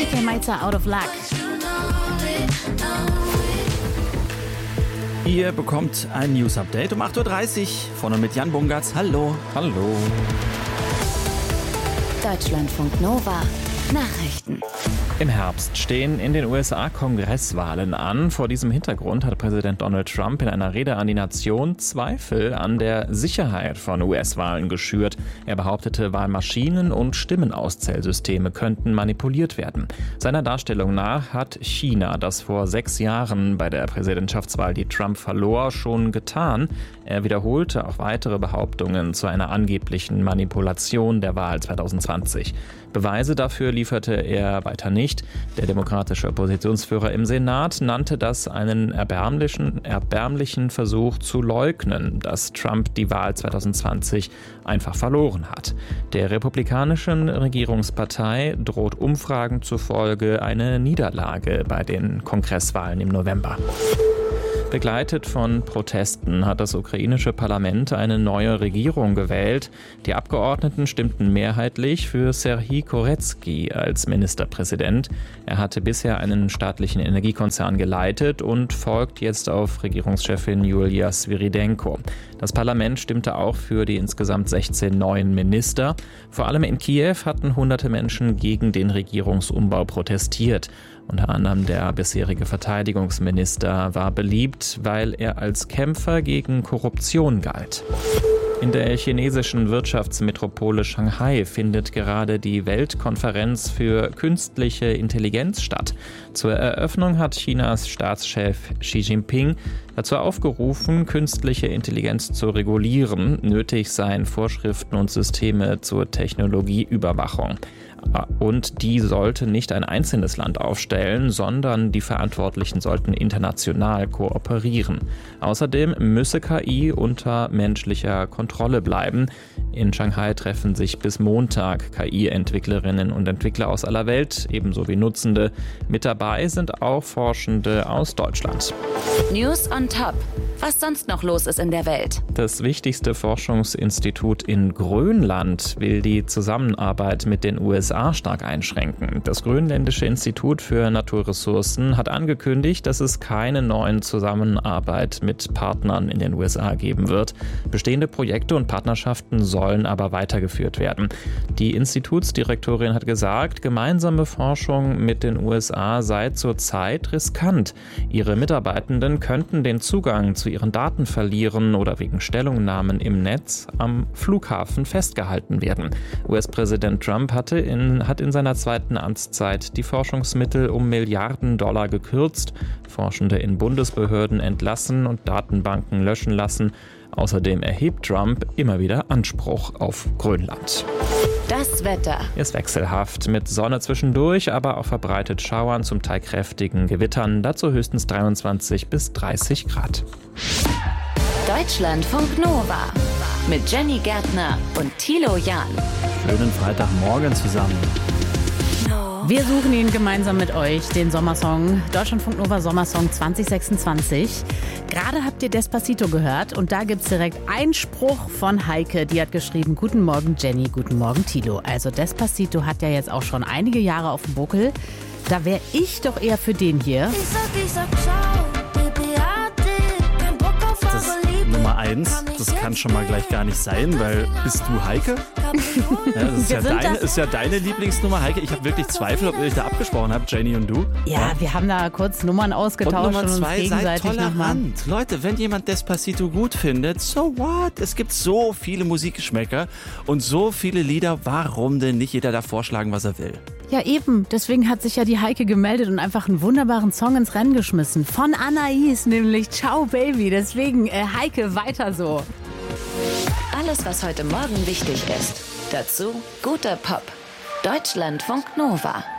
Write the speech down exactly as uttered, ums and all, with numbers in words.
Heike Meitzer, Out of Luck. Ihr bekommt ein News-Update um acht Uhr dreißig von und mit Jan Bungartz. Hallo. Hallo. Deutschlandfunk Nova. Nachrichten. Im Herbst stehen in den U S A Kongresswahlen an. Vor diesem Hintergrund hat Präsident Donald Trump in einer Rede an die Nation Zweifel an der Sicherheit von U S-Wahlen geschürt. Er behauptete, Wahlmaschinen und Stimmenauszählsysteme könnten manipuliert werden. Seiner Darstellung nach hat China das vor sechs Jahren bei der Präsidentschaftswahl, die Trump verlor, schon getan. Er wiederholte auch weitere Behauptungen zu einer angeblichen Manipulation der Wahl zwanzig zwanzig. Beweise dafür lieferte er weiter nicht. Der demokratische Oppositionsführer im Senat nannte das einen erbärmlichen, erbärmlichen Versuch zu leugnen, dass Trump die Wahl zwanzig zwanzig einfach verloren hat. Der republikanischen Regierungspartei droht Umfragen zufolge eine Niederlage bei den Kongresswahlen im November. Begleitet von Protesten hat das ukrainische Parlament eine neue Regierung gewählt. Die Abgeordneten stimmten mehrheitlich für Serhij Koretsky als Ministerpräsident. Er hatte bisher einen staatlichen Energiekonzern geleitet und folgt jetzt auf Regierungschefin Julia Sviridenko. Das Parlament stimmte auch für die insgesamt sechzehn neuen Minister. Vor allem in Kiew hatten hunderte Menschen gegen den Regierungsumbau protestiert. Unter anderem der bisherige Verteidigungsminister war beliebt, weil er als Kämpfer gegen Korruption galt. In der chinesischen Wirtschaftsmetropole Shanghai findet gerade die Weltkonferenz für künstliche Intelligenz statt. Zur Eröffnung hat Chinas Staatschef Xi Jinping dazu aufgerufen, künstliche Intelligenz zu regulieren. Nötig seien Vorschriften und Systeme zur Technologieüberwachung. Und die sollte nicht ein einzelnes Land aufstellen, sondern die Verantwortlichen sollten international kooperieren. Außerdem müsse K I unter menschlicher Kontrolle bleiben. In Shanghai treffen sich bis Montag K I-Entwicklerinnen und Entwickler aus aller Welt, ebenso wie Nutzende. Mit dabei sind auch Forschende aus Deutschland. News on Top. Was sonst noch los ist in der Welt. Das wichtigste Forschungsinstitut in Grönland will die Zusammenarbeit mit den U S A stark einschränken. Das Grönländische Institut für Naturressourcen hat angekündigt, dass es keine neuen Zusammenarbeit mit Partnern in den U S A geben wird. Bestehende Projekte und Partnerschaften sollen aber weitergeführt werden. Die Institutsdirektorin hat gesagt, gemeinsame Forschung mit den U S A sei zurzeit riskant. Ihre Mitarbeitenden könnten den Zugang zu ihren Daten verlieren oder wegen Stellungnahmen im Netz am Flughafen festgehalten werden. U S-Präsident Trump hatte in, hat in seiner zweiten Amtszeit die Forschungsmittel um Milliarden Dollar gekürzt, Forschende in Bundesbehörden entlassen und Datenbanken löschen lassen. Außerdem erhebt Trump immer wieder Anspruch auf Grönland. Das Wetter. Ist wechselhaft mit Sonne zwischendurch, aber auch verbreitet Schauern, zum Teil kräftigen Gewittern. Dazu höchstens dreiundzwanzig bis dreißig Grad. Deutschlandfunk Nova mit Jenny Gärtner und Thilo Jahn. Schönen Freitagmorgen zusammen. Wir suchen ihn gemeinsam mit euch, den Sommersong, Deutschlandfunk Nova Sommersong zwanzig sechsundzwanzig. Gerade habt ihr Despacito gehört und da gibt's direkt einen Spruch von Heike, die hat geschrieben, guten Morgen Jenny, guten Morgen Thilo. Also Despacito hat ja jetzt auch schon einige Jahre auf dem Buckel. Da wäre ich doch eher für den hier. Das ist Nummer eins, das kann schon mal gleich gar nicht sein, weil bist du Heike? Ja, das ist, ja deine, ist ja deine Lieblingsnummer, Heike. Ich habe wirklich Zweifel, ob ihr euch da abgesprochen habt, Jenny und du. Ja, ja, wir haben da kurz Nummern ausgetauscht und, Nummer und uns zwei, gegenseitig seid nochmal. Leute, wenn jemand Despacito gut findet, so what? Es gibt so viele Musikgeschmäcker und so viele Lieder. Warum denn nicht jeder da vorschlagen, was er will? Ja eben, deswegen hat sich ja die Heike gemeldet und einfach einen wunderbaren Song ins Rennen geschmissen. Von Anais, nämlich Ciao Baby. Deswegen, äh, Heike, weiter so. Alles, was heute Morgen wichtig ist. Dazu guter Pop. Deutschlandfunk Nova.